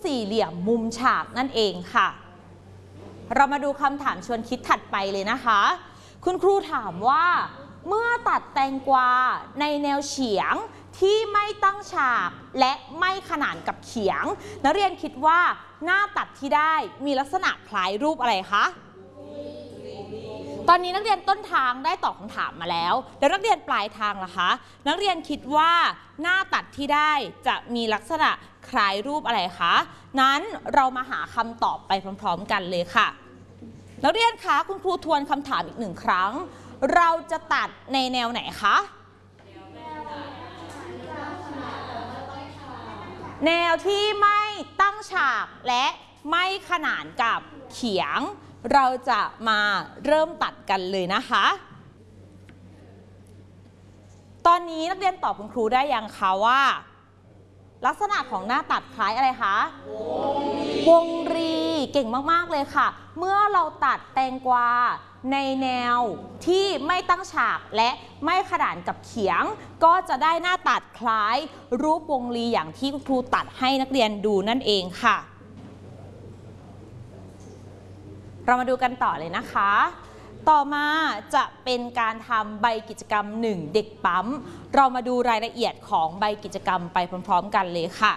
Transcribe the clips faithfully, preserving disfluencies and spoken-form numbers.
สี่เหลี่ยมมุมฉากนั่นเองค่ะเรามาดูคำถามชวนคิดถัดไปเลยนะคะคุณครูถามว่าเมื่อตัดแตงกวาในแนวเฉียงที่ไม่ตั้งฉากและไม่ขนานกับเขียงนักเรียนคิดว่าหน้าตัดที่ได้มีลักษณะคล้ายรูปอะไรคะตอนนี้นักเรียนต้นทางได้ตอบคำถามมาแล้วแล้วนักเรียนปลายทางล่ะคะนักเรียนคิดว่าหน้าตัดที่ได้จะมีลักษณะคล้ายรูปอะไรคะนั้นเรามาหาคำตอบไปพร้อมๆกันเลยค่ะนักเรียนคะคุณครูทวนคำถามอีกหนึ่งครั้งเราจะตัดในแนวไหนคะแนวที่ไม่ตั้งฉากและไม่ขนานกับเขียงเราจะมาเริ่มตัดกันเลยนะคะตอนนี้นักเรียนตอบคุณครูได้ยังคะว่าลักษณะของหน้าตัดคล้ายอะไรคะวงรีเก่งมากๆเลยค่ะเมื่อเราตัดแตงกวาในแนวที่ไม่ตั้งฉากและไม่ขนานกับเขียงก็จะได้หน้าตัดคล้ายรูปวงรีอย่างที่คุณครูตัดให้นักเรียนดูนั่นเองค่ะเรามาดูกันต่อเลยนะคะต่อมาจะเป็นการทำใบกิจกรรมหนึ่งเด็กปั๊มเรามาดูรายละเอียดของใบกิจกรรมไปพร้อมๆกันเลยค่ะ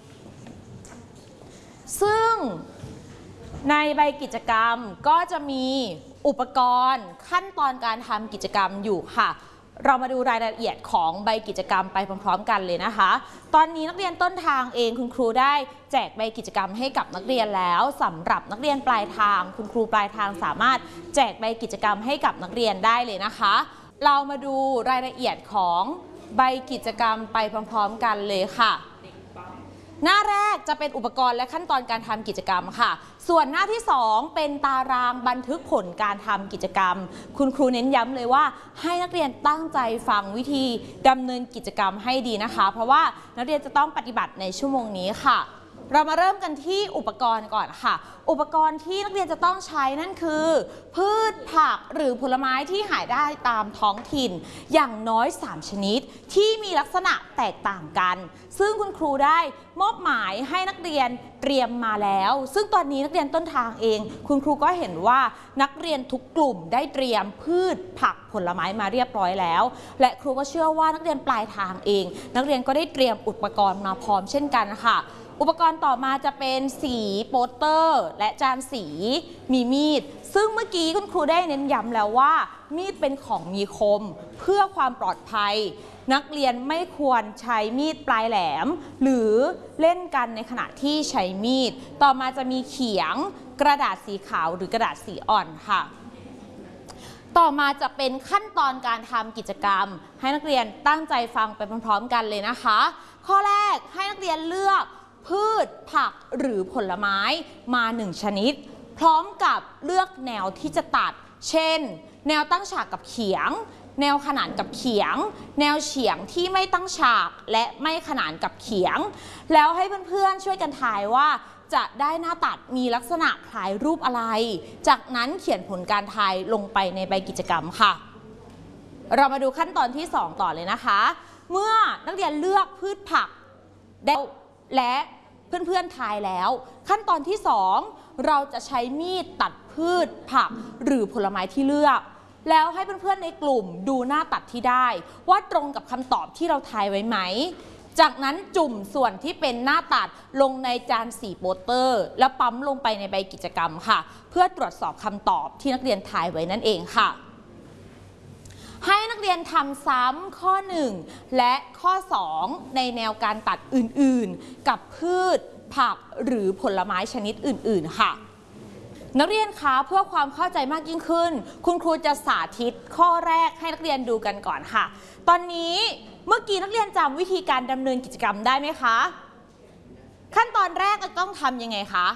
ซึ่งในใบกิจกรรมก็จะมีอุปกรณ์ขั้นตอนการทำกิจกรรมอยู่ค่ะเรามาดูรายละเอียดของใบกิจกรรมไปพร้อมๆกันเลยนะคะตอนนี้นักเรียนต้นทางเองคุณครูได้แจกใบกิจกรรมให้กับนักเรียนแล้วสำหรับนักเรียนปลายทางคุณครูปลายทางสามารถแจกใบกิจกรรมให้กับนักเรียนได้เลยนะคะเรามาดูรายละเอียดของใบกิจกรรมไปพร้อมๆกันเลยค่ะหน้าแรกจะเป็นอุปกรณ์และขั้นตอนการทำกิจกรรมค่ะส่วนหน้าที่สองเป็นตารางบันทึกผลการทำกิจกรรมคุณครูเน้นย้ำเลยว่าให้นักเรียนตั้งใจฟังวิธีดำเนินกิจกรรมให้ดีนะคะเพราะว่านักเรียนจะต้องปฏิบัติในชั่วโมงนี้ค่ะเรามาเริ่มกันที่อุปกรณ์ก่อนค่ะอุปกรณ์ที่นักเรียนจะต้องใช้นั่นคือพืชผักหรือผลไม้ที่หาได้ตามท้องถิ่นอย่างน้อยสามชนิดที่มีลักษณะแตกต่างกันซึ่งคุณครูได้มอบหมายให้นักเรียนเตรียมมาแล้วซึ่งตอนนี้นักเรียนต้นทางเองคุณครูก็เห็นว่านักเรียนทุกกลุ่มได้เตรียมพืชผักผลไม้มาเรียบร้อยแล้วและครูก็เชื่อว่านักเรียนปลายทางเองนักเรียนก็ได้เตรียมอุปกรณ์มาพร้อมเช่นกันค่ะอุปกรณ์ต่อมาจะเป็นสีโปสเตอร์และจานสีมีมีดซึ่งเมื่อกี้คุณครูได้เน้นย้ำแล้วว่ามีดเป็นของมีคมเพื่อความปลอดภัยนักเรียนไม่ควรใช้มีดปลายแหลมหรือเล่นกันในขณะที่ใช้มีดต่อมาจะมีเขียงกระดาษสีขาวหรือกระดาษสีอ่อนค่ะต่อมาจะเป็นขั้นตอนการทำกิจกรรมให้นักเรียนตั้งใจฟังไปพร้อมๆกันเลยนะคะข้อแรกให้นักเรียนเลือกพืชผักหรือผลไม้มาหนึ่งชนิดพร้อมกับเลือกแนวที่จะตัดเช่นแนวตั้งฉากกับเขียงแนวขนานกับเขียงแนวเฉียงที่ไม่ตั้งฉากและไม่ขนานกับเขียงแล้วให้เพื่อนๆช่วยกันทายว่าจะได้หน้าตัดมีลักษณะคล้ายรูปอะไรจากนั้นเขียนผลการทายลงไปในใบกิจกรรมค่ะเรามาดูขั้นตอนที่สองต่อเลยนะคะเมื่อนักเรียนเลือกพืชผักได้และเพื่อนๆทายแล้วขั้นตอนที่สองเราจะใช้มีดตัดพืชผักหรือผลไม้ที่เลือกแล้วให้เพื่อนๆในกลุ่มดูหน้าตัดที่ได้ว่าตรงกับคำตอบที่เราทายไว้ไหมจากนั้นจุ่มส่วนที่เป็นหน้าตัดลงในจานสีโปสเตอร์แล้วปั๊มลงไปในใบกิจกรรมค่ะเพื่อตรวจสอบคำตอบที่นักเรียนทายไว้นั่นเองค่ะให้นักเรียนทำซ้ำข้อหนึ่งและข้อสองในแนวการตัดอื่นๆกับพืชผักหรือผลไม้ชนิดอื่นๆค่ะนักเรียนคะเพื่อความเข้าใจมากยิ่งขึ้นคุณครูจะสาธิตข้อแรกให้นักเรียนดูกันก่อนค่ะตอนนี้เมื่อกี้นักเรียนจำวิธีการดำเนินกิจกรรมได้ไหมคะขั้นตอนแรกเราต้องทำยังไงคะ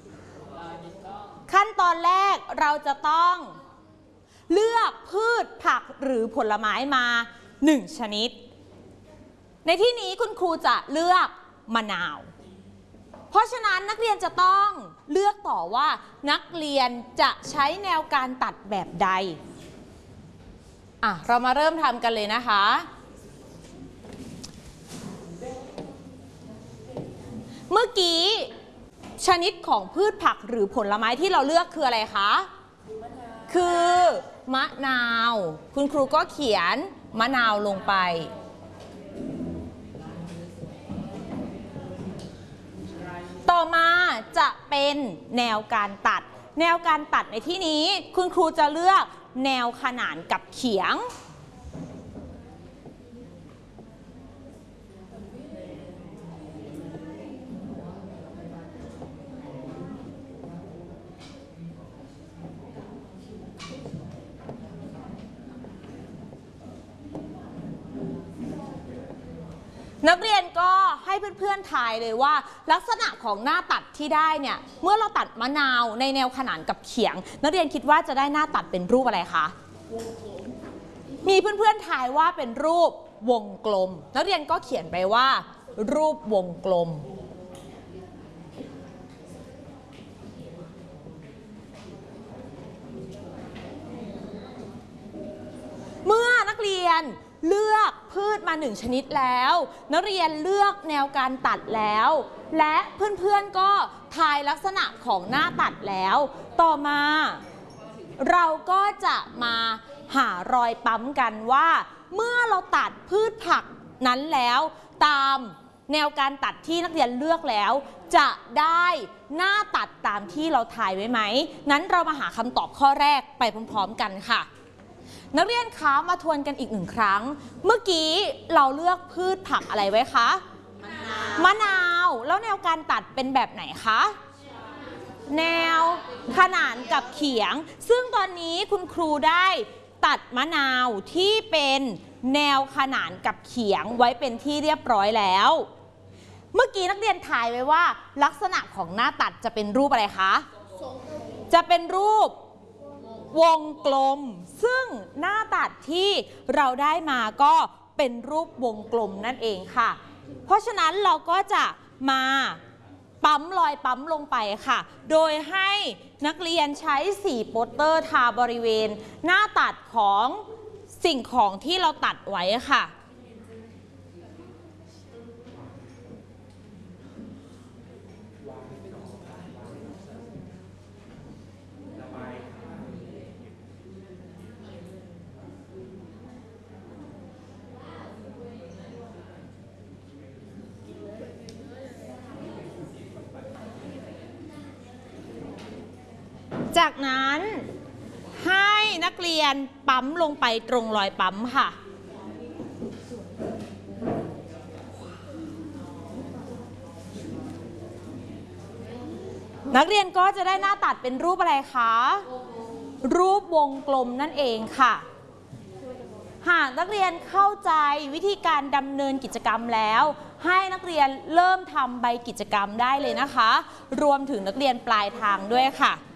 ขั้นตอนแรกเราจะต้องเลือกพืชผักหรือผลไม้มาหนึ่งชนิดในที่นี้คุณครูจะเลือกมะนาวเพราะฉะนั้นนักเรียนจะต้องเลือกต่อว่านักเรียนจะใช้แนวการตัดแบบใดอ่ะเรามาเริ่มทำกันเลยนะคะเมื่อกี้ชนิดของพืชผักหรือผลไม้ที่เราเลือกคืออะไรคะคือมะนาวคุณครูก็เขียนมะนาวลงไปต่อมาจะเป็นแนวการตัดแนวการตัดในที่นี้คุณครูจะเลือกแนวขนานกับเขียงนักเรียนก็ให้เพื่อนๆทายเลยว่าลักษณะของหน้าตัดที่ได้เนี่ยเมื่อเราตัดมะนาวในแนวขนานกับเขียงนักเรียนคิดว่าจะได้หน้าตัดเป็นรูปอะไรคะมีเพื่อนๆทายว่าเป็นรูปวงกลมนักเรียนก็เขียนไปว่ารูปวงกลมเมื่อนักเรียนเลือกพืชมาหนึ่งชนิดแล้วนักเรียนเลือกแนวการตัดแล้วและเพื่อนๆก็ทายลักษณะของหน้าตัดแล้วต่อมาเราก็จะมาหารอยปั๊มกันว่าเมื่อเราตัดพืชผักนั้นแล้วตามแนวการตัดที่นักเรียนเลือกแล้วจะได้หน้าตัดตามที่เราทายไว้ไหมนั้นเรามาหาคำตอบข้อแรกไปพร้อมๆกันค่ะนักเรียนคะมาทวนกันอีกหนึ่งครั้งเมื่อกี้เราเลือกพืชผักอะไรไว้คะมะนาวแล้วแนวการตัดเป็นแบบไหนคะแนวขนานกับเขียงซึ่งตอนนี้คุณครูได้ตัดมะนาวที่เป็นแนวขนานกับเขียงไว้เป็นที่เรียบร้อยแล้วเมื่อกี้นักเรียนทายไว้ว่าลักษณะของหน้าตัดจะเป็นรูปอะไรคะจะเป็นรูปวงกลมซึ่งหน้าตัดที่เราได้มาก็เป็นรูปวงกลมนั่นเองค่ะเพราะฉะนั้นเราก็จะมาปั๊มรอยปั๊มลงไปค่ะโดยให้นักเรียนใช้สีโปสเตอร์ทาบริเวณหน้าตัดของสิ่งของที่เราตัดไว้ค่ะจากนั้นให้นักเรียนปั๊มลงไปตรงรอยปั๊มค่ะนักเรียนก็จะได้หน้าตัดเป็นรูปอะไรคะรูปวงกลมนั่นเองค่ะหากนักเรียนเข้าใจวิธีการดำเนินกิจกรรมแล้วให้นักเรียนเริ่มทำใบกิจกรรมได้เลยนะคะรวมถึงนักเรียนปลายทางด้วยค่ะ